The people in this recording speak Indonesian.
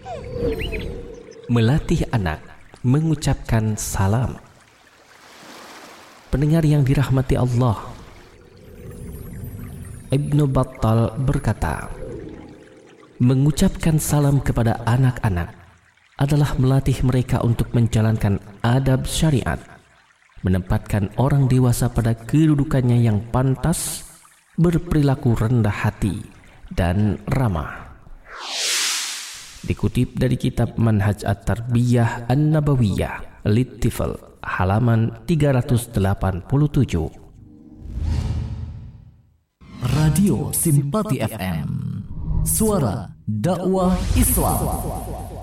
Melatih anak mengucapkan salam. Pendengar yang dirahmati Allah, Ibnu Battal berkata, mengucapkan salam kepada anak-anak adalah melatih mereka untuk menjalankan adab syariat, menempatkan orang dewasa pada kedudukannya yang pantas, berperilaku rendah hati dan ramah. Dikutip dari kitab Manhaj At-Tarbiyah An-Nabawiyah Lit-Tifl halaman 387. Radio Simpati FM, suara dakwah Islam.